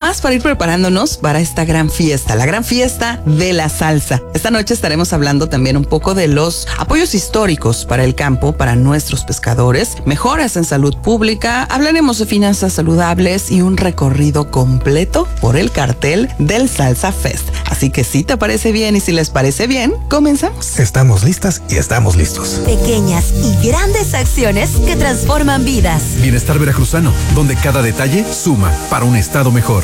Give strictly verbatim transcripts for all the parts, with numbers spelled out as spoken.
más para ir preparándonos para esta gran fiesta, la gran fiesta de la salsa. Esta noche estaremos hablando también un poco de los apoyos históricos para el campo, para nuestros pescadores, mejoras en salud pública, hablaremos de finanzas saludables y un recorrido completo por el cartel del Salsa Fest. Así que si te parece bien y si les parece bien, comenzamos. Estamos listas y estamos listos. Pequeñas y grandes acciones que transforman vidas. Bienestar veracruzano, donde cada detalle suma para un estado mejor.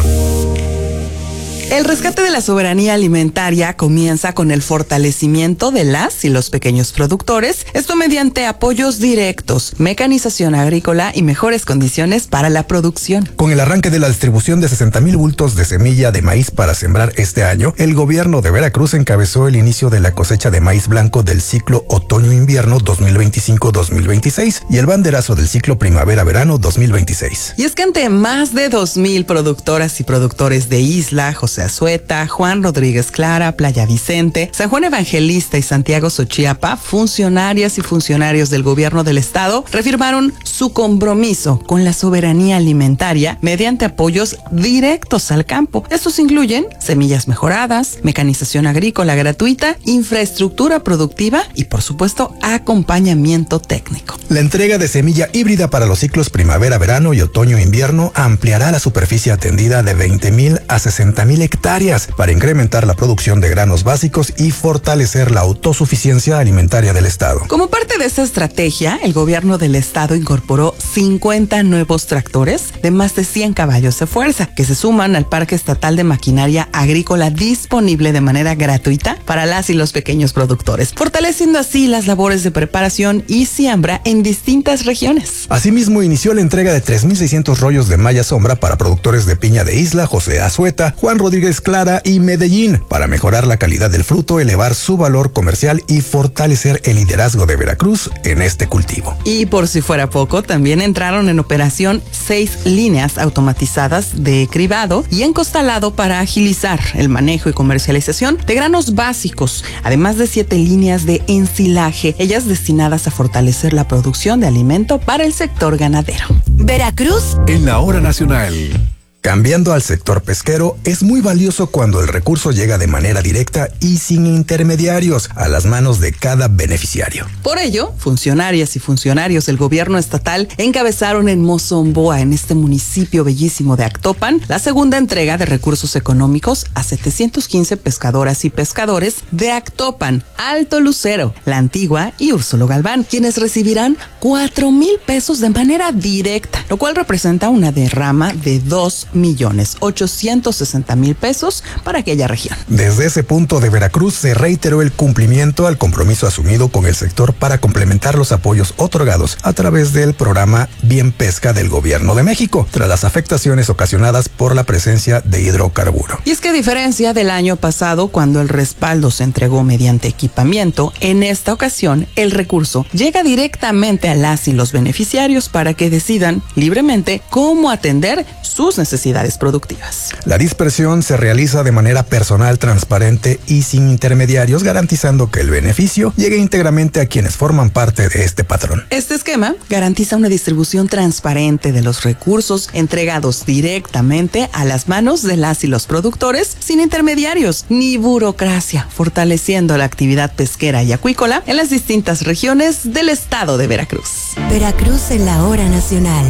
El rescate de la soberanía alimentaria comienza con el fortalecimiento de las y los pequeños productores, esto mediante apoyos directos, mecanización agrícola y mejores condiciones para la producción. Con el arranque de la distribución de sesenta mil bultos de semilla de maíz para sembrar este año, el gobierno de Veracruz encabezó el inicio de la cosecha de maíz blanco del ciclo otoño-invierno dos mil veinticinco dos mil veintiséis y el banderazo del ciclo primavera-verano dos mil veintiséis. Y es que ante más de dos mil productoras y productores de Isla, José Azueta, Juan Rodríguez Clara, Playa Vicente, San Juan Evangelista y Santiago Xochiapa, funcionarias y funcionarios del gobierno del estado reafirmaron su compromiso con la soberanía alimentaria mediante apoyos directos al campo. Estos incluyen semillas mejoradas, mecanización agrícola gratuita, infraestructura productiva y, por supuesto, acompañamiento técnico. La entrega de semilla híbrida para los ciclos primavera-verano y otoño-invierno ampliará la superficie atendida de veinte mil a sesenta mil hectáreas para incrementar la producción de granos básicos y fortalecer la autosuficiencia alimentaria del estado. Como parte de esta estrategia, el gobierno del estado incorporó cincuenta nuevos tractores de más de cien caballos de fuerza que se suman al Parque Estatal de Maquinaria Agrícola disponible de manera gratuita para las y los pequeños productores, fortaleciendo así las labores de preparación y siembra en distintas regiones. Asimismo, inició la entrega de tres mil seiscientos rollos de malla sombra para productores de piña de Isla, José Azueta, Juan Rodríguez Clara y Medellín para mejorar la calidad del fruto, elevar su valor comercial y fortalecer el liderazgo de Veracruz en este cultivo. Y por si fuera poco, también entraron en operación seis líneas automatizadas de cribado y encostalado para agilizar el manejo y comercialización de granos básicos, además de siete líneas de ensilaje, ellas destinadas a fortalecer la producción de alimento para el sector ganadero. Veracruz En la hora nacional. Cambiando al sector pesquero, es muy valioso cuando el recurso llega de manera directa y sin intermediarios a las manos de cada beneficiario. Por ello, funcionarias y funcionarios del gobierno estatal encabezaron en Mozomboa, en este municipio bellísimo de Actopan, la segunda entrega de recursos económicos a setecientos quince pescadoras y pescadores de Actopan, Alto Lucero, La Antigua y Úrsulo Galván, quienes recibirán cuatro mil pesos de manera directa, lo cual representa una derrama de dos millones ochocientos sesenta mil pesos para aquella región. Desde ese punto de Veracruz se reiteró el cumplimiento al compromiso asumido con el sector para complementar los apoyos otorgados a través del programa Bien Pesca del Gobierno de México, tras las afectaciones ocasionadas por la presencia de hidrocarburo. Y es que a diferencia del año pasado, cuando el respaldo se entregó mediante equipamiento, en esta ocasión el recurso llega directamente a las y los beneficiarios para que decidan libremente cómo atender sus necesidades productivas. La dispersión se realiza de manera personal, transparente y sin intermediarios, garantizando que el beneficio llegue íntegramente a quienes forman parte de este patrón. Este esquema garantiza una distribución transparente de los recursos entregados directamente a las manos de las y los productores, sin intermediarios ni burocracia, fortaleciendo la actividad pesquera y acuícola en las distintas regiones del estado de Veracruz. Veracruz en la hora nacional.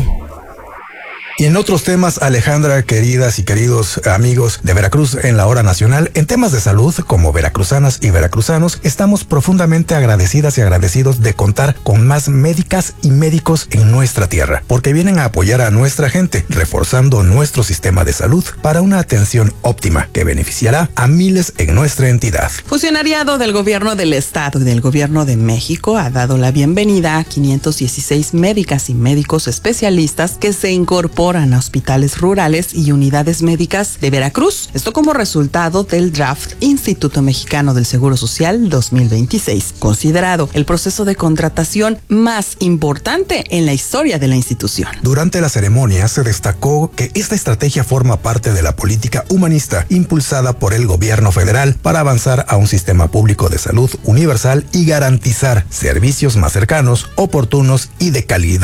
Y en otros temas, Alejandra, queridas y queridos amigos de Veracruz en la hora nacional, en temas de salud, como veracruzanas y veracruzanos, estamos profundamente agradecidas y agradecidos de contar con más médicas y médicos en nuestra tierra, porque vienen a apoyar a nuestra gente, reforzando nuestro sistema de salud para una atención óptima que beneficiará a miles en nuestra entidad. Funcionariado del gobierno del estado y del gobierno de México ha dado la bienvenida a quinientos dieciséis médicas y médicos especialistas que se incorporan a hospitales rurales y unidades médicas de Veracruz. Esto como resultado del draft Instituto Mexicano del Seguro Social dos mil veintiséis, considerado el proceso de contratación más importante en la historia de la institución. Durante la ceremonia se destacó que esta estrategia forma parte de la política humanista impulsada por el gobierno federal para avanzar a un sistema público de salud universal y garantizar servicios más cercanos, oportunos y de calidad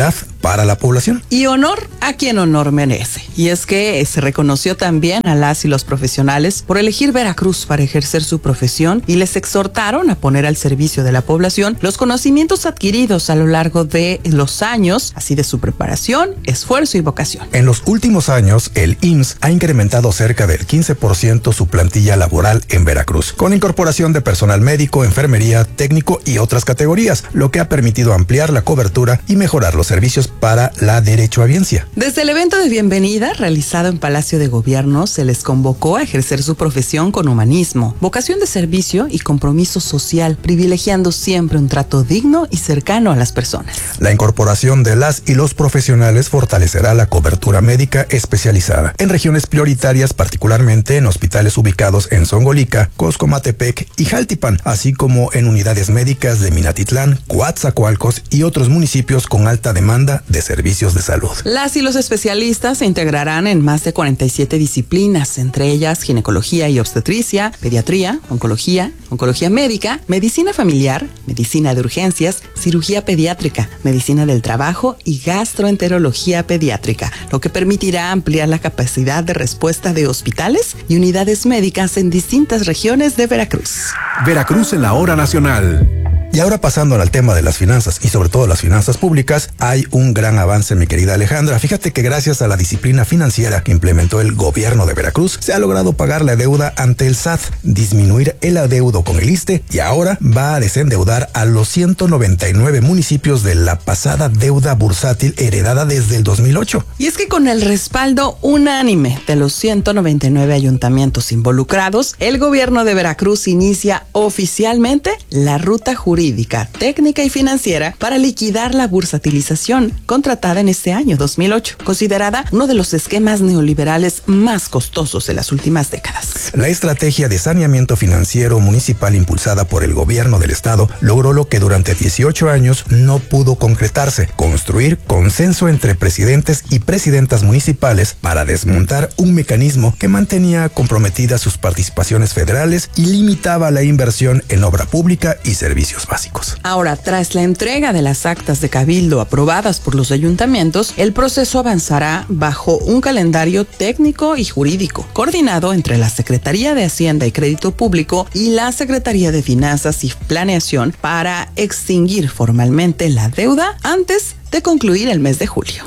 para la población. Y honor a quien honor merece. Y es que se reconoció también a las y los profesionales por elegir Veracruz para ejercer su profesión y les exhortaron a poner al servicio de la población los conocimientos adquiridos a lo largo de los años, así de su preparación, esfuerzo y vocación. En los últimos años, el I M S S ha incrementado cerca del quince por ciento su plantilla laboral en Veracruz, con incorporación de personal médico, enfermería, técnico y otras categorías, lo que ha permitido ampliar la cobertura y mejorar los servicios para la derechohabiencia. Desde el evento de bienvenida realizado en Palacio de Gobierno, se les convocó a ejercer su profesión con humanismo, vocación de servicio y compromiso social, privilegiando siempre un trato digno y cercano a las personas. La incorporación de las y los profesionales fortalecerá la cobertura médica especializada en regiones prioritarias, particularmente en hospitales ubicados en Zongolica, Coscomatepec y Jaltipan, así como en unidades médicas de Minatitlán, Coatzacoalcos y otros municipios con alta demanda de servicios de salud. Las y los especialistas se integrarán en más de cuarenta y siete disciplinas, entre ellas ginecología y obstetricia, pediatría, oncología, oncología médica, medicina familiar, medicina de urgencias, cirugía pediátrica, medicina del trabajo y gastroenterología pediátrica, lo que permitirá ampliar la capacidad de respuesta de hospitales y unidades médicas en distintas regiones de Veracruz. Veracruz en la hora nacional. Y ahora pasando al tema de las finanzas y sobre todo las finanzas públicas, hay un gran avance, mi querida Alejandra. Fíjate que gracias a la disciplina financiera que implementó el gobierno de Veracruz, se ha logrado pagar la deuda ante el S A T, disminuir el adeudo con el ISSSTE y ahora va a desendeudar a los ciento noventa y nueve municipios de la pasada deuda bursátil heredada desde el dos mil ocho. Y es que con el respaldo unánime de los ciento noventa y nueve ayuntamientos involucrados, el gobierno de Veracruz inicia oficialmente la ruta jurídica jurídica, técnica y financiera para liquidar la bursatilización contratada en este año dos mil ocho, considerada uno de los esquemas neoliberales más costosos de las últimas décadas. La estrategia de saneamiento financiero municipal impulsada por el gobierno del estado logró lo que durante dieciocho años no pudo concretarse: construir consenso entre presidentes y presidentas municipales para desmontar un mecanismo que mantenía comprometidas sus participaciones federales y limitaba la inversión en obra pública y servicios básicos. Ahora, tras la entrega de las actas de cabildo aprobadas por los ayuntamientos, el proceso avanzará bajo un calendario técnico y jurídico, coordinado entre la Secretaría de Hacienda y Crédito Público y la Secretaría de Finanzas y Planeación para extinguir formalmente la deuda antes de concluir el mes de julio.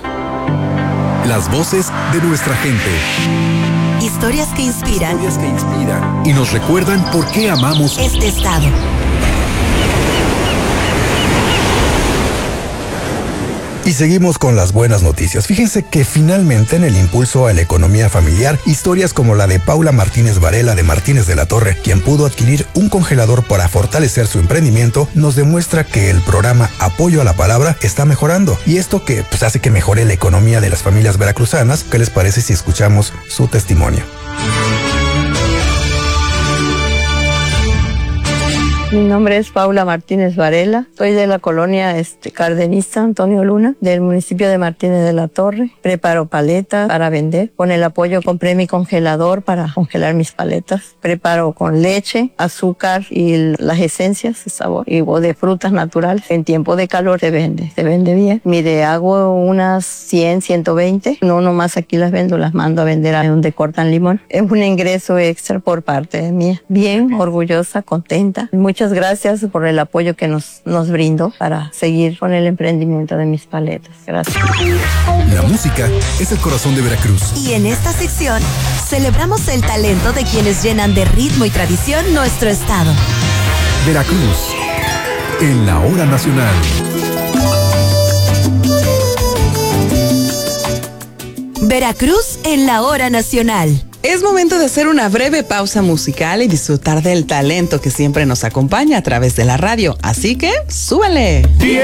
Las voces de nuestra gente. Historias que inspiran. Historias que inspiran y nos recuerdan por qué amamos este estado. Y seguimos con las buenas noticias. Fíjense que finalmente en el impulso a la economía familiar, historias como la de Paula Martínez Varela de Martínez de la Torre, quien pudo adquirir un congelador para fortalecer su emprendimiento, nos demuestra que el programa Apoyo a la Palabra está mejorando. Y esto que pues, hace que mejore la economía de las familias veracruzanas. ¿Qué les parece si escuchamos su testimonio? Mi nombre es Paula Martínez Varela, soy de la colonia este, Cardenista Antonio Luna, del municipio de Martínez de la Torre. Preparo paletas para vender. Con el apoyo compré mi congelador para congelar mis paletas. Preparo con leche, azúcar y las esencias de sabor y de frutas naturales. En tiempo de calor se vende, se vende bien. Mire, hago unas cien, ciento veinte. No nomás aquí las vendo, las mando a vender a donde cortan limón. Es un ingreso extra por parte de mí. Bien, orgullosa, contenta. Muchas gracias por el apoyo que nos, nos brindó para seguir con el emprendimiento de mis paletas. Gracias. La música es el corazón de Veracruz. Y en esta sección celebramos el talento de quienes llenan de ritmo y tradición nuestro estado. Veracruz en la hora nacional. Veracruz en la hora nacional. Es momento de hacer una breve pausa musical y disfrutar del talento que siempre nos acompaña a través de la radio. Así que, ¡súbele!